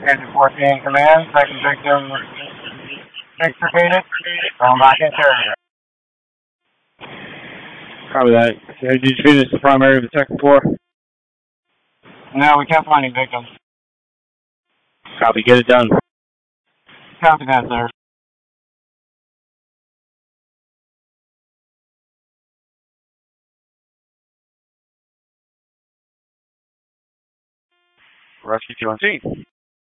Engine 14 command, second victim extricated. Going back in area. Copy that. Did you finish the primary of the second floor? No, we can't find any victims. Copy, get it done. Copy that, sir. Rescue 2 on scene.